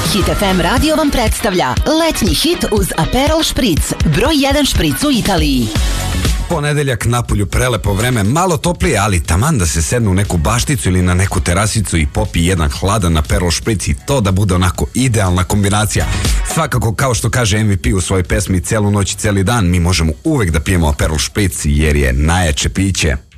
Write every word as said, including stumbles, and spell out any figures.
Hit ef em radio vam predstavlja letnji hit uz Aperol špric, broj jedan špric u Italiji. Ponedeljak, napolju prelepo vreme, malo toplije, ali taman da se sednu u neku bašticu ili na neku terasicu i popi jedan hladan Aperol špric i to da bude onako idealna kombinacija. Svakako, kao što kaže em ve pe u svojoj pesmi Celu noć i celi dan, mi možemo uvek da pijemo Aperol špric jer je najjače piće.